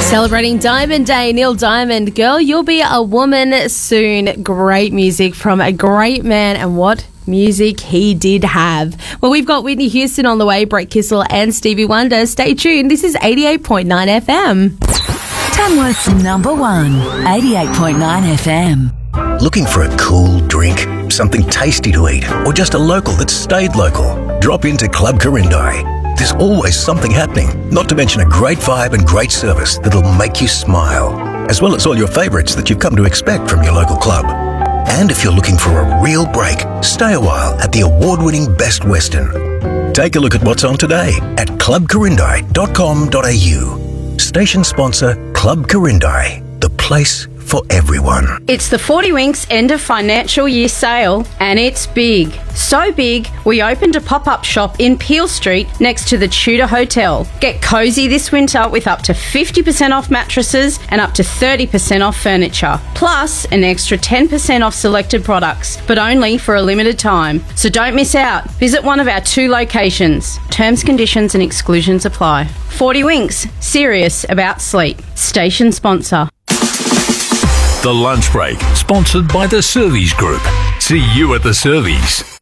Celebrating Diamond Day, Neil Diamond. Girl, you'll be a woman soon. Great music from a great man, and what music he did have. Well, we've got Whitney Houston on the way, Brett Kissel and Stevie Wonder. Stay tuned. This is 88.9 FM. Tamworth's number one, 88.9 FM. Looking for a cool drink, something tasty to eat, or just a local that stayed local? Drop into Club Corindai. There's always something happening, not to mention a great vibe and great service that'll make you smile, as well as all your favourites that you've come to expect from your local club. And if you're looking for a real break, stay a while at the award-winning Best Western. Take a look at what's on today at clubcorindai.com.au. Station sponsor Club Corindai, the place for everyone. It's the 40 Winks end of financial year sale, and it's big. So big, we opened a pop-up shop in Peel Street next to the Tudor Hotel. Get cosy this winter with up to 50% off mattresses and up to 30% off furniture. Plus, an extra 10% off selected products, but only for a limited time. So don't miss out. Visit one of our 2 locations. Terms, conditions and exclusions apply. 40 Winks, serious about sleep. Station sponsor. The Lunch Break, sponsored by the Servies Group. See you at the Servies.